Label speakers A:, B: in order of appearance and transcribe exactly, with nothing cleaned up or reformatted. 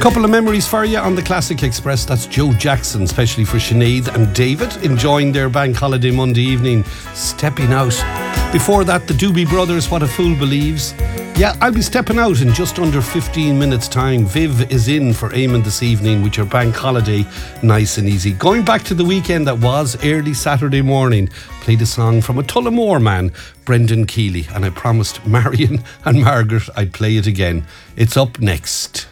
A: Couple of memories for you on the Classic Express. That's Joe Jackson, especially for Sinead and David, enjoying their bank holiday Monday evening, stepping out. Before that, the Doobie Brothers, What a Fool Believes. Yeah, I'll be stepping out in just under fifteen minutes time. Viv is in for Eamon this evening with your bank holiday nice and easy. Going back to the weekend that was, early Saturday morning, played a song from a Tullamore man, Brendan Keeley, and I promised Marion and Margaret I'd play it again. It's up next.